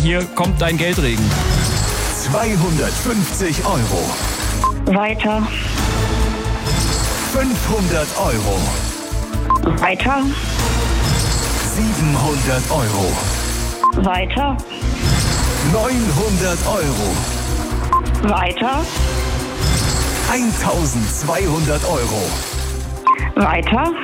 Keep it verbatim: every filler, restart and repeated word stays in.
hier kommt dein Geldregen. zweihundertfünfzig Euro. Weiter. fünfhundert Euro. Weiter. siebenhundert Euro. Weiter. neunhundert Euro. Weiter. eintausendzweihundert Euro. Weiter.